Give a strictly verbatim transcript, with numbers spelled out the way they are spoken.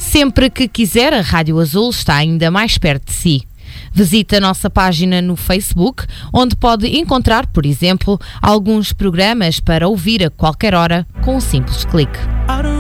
Sempre que quiser, a Rádio Azul está ainda mais perto de si. Visite a nossa página no Facebook, onde pode encontrar, por exemplo, alguns programas para ouvir a qualquer hora com um simples clique.